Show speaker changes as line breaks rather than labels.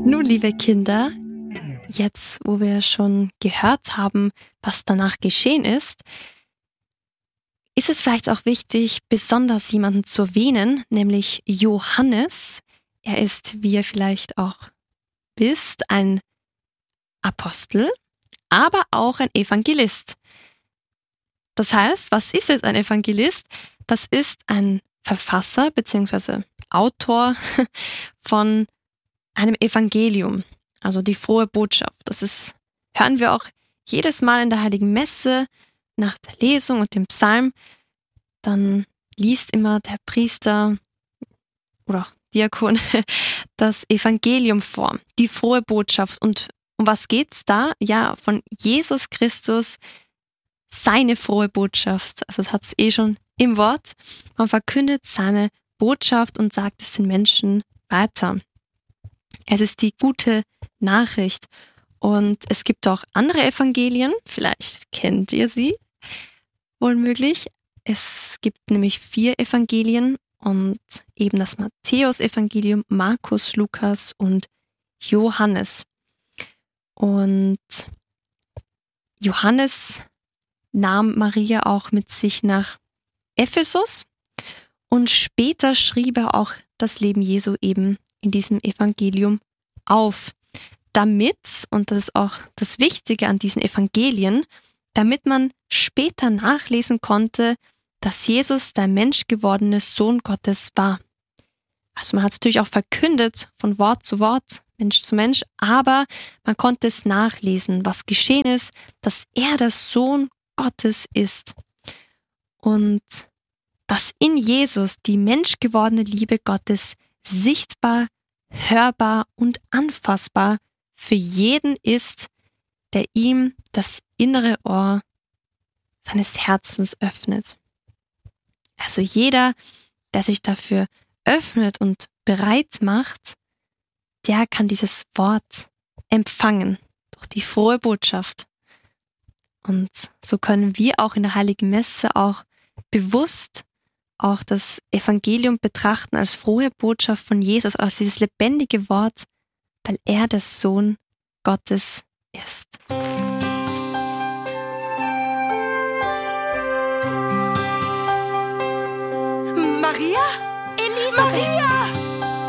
Nun, liebe Kinder, jetzt, wo wir schon gehört haben, was danach geschehen ist es vielleicht auch wichtig, besonders jemanden zu erwähnen, nämlich Johannes. Er ist, wie ihr vielleicht auch wisst, ein Apostel, aber auch ein Evangelist. Das heißt, was ist jetzt ein Evangelist? Das ist ein Verfasser bzw. Autor von einem Evangelium, also die frohe Botschaft. Hören wir auch jedes Mal in der Heiligen Messe nach der Lesung und dem Psalm. Dann liest immer der Priester oder auch Diakon das Evangelium vor, die frohe Botschaft. Und um was geht's da? Ja, von Jesus Christus, seine frohe Botschaft. Also das hat es schon im Wort. Man verkündet seine Botschaft und sagt es den Menschen weiter. Es ist die gute Nachricht. Und es gibt auch andere Evangelien, vielleicht kennt ihr sie, wohl möglich. Es gibt nämlich 4 Evangelien und eben das Matthäus-Evangelium, Markus, Lukas und Johannes. Und Johannes nahm Maria auch mit sich nach Ephesus und später schrieb er auch das Leben Jesu eben in diesem Evangelium auf. Damit, und das ist auch das Wichtige an diesen Evangelien, damit man später nachlesen konnte, dass Jesus der menschgewordene Sohn Gottes war. Also man hat es natürlich auch verkündet, von Wort zu Wort, Mensch zu Mensch, aber man konnte es nachlesen, was geschehen ist, dass er der Sohn Gottes ist. Und dass in Jesus die menschgewordene Liebe Gottes sichtbar, hörbar und anfassbar für jeden ist, der ihm das innere Ohr seines Herzens öffnet. Also jeder, der sich dafür öffnet und bereit macht, der kann dieses Wort empfangen durch die frohe Botschaft. Und so können wir auch in der Heiligen Messe auch bewusst auch das Evangelium betrachten als frohe Botschaft von Jesus, als dieses lebendige Wort, weil er der Sohn Gottes ist.
Maria?
Elisabeth!